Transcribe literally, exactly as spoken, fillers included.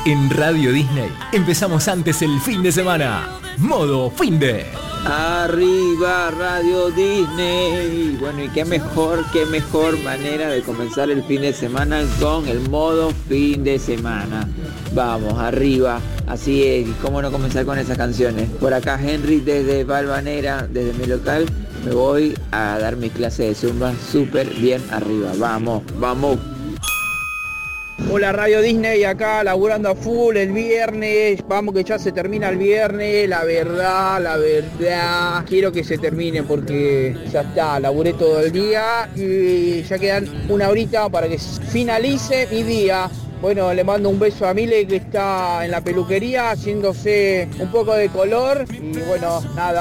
En Radio Disney empezamos antes el fin de semana. Modo Finde. Arriba Radio Disney. Bueno, y qué mejor, qué mejor manera de comenzar el fin de semana con el modo fin de semana. Vamos, arriba. Así es, y cómo no comenzar con esas canciones. Por acá Henry desde Valvanera, desde mi local, me voy a dar mi clase de zumba súper bien arriba. Vamos, vamos. Hola Radio Disney, acá laburando a full el viernes, vamos que ya se termina el viernes, la verdad, la verdad, quiero que se termine porque ya está, laburé todo el día y ya quedan una horita para que finalice mi día. Bueno, le mando un beso a Mile que está en la peluquería haciéndose un poco de color y bueno, nada.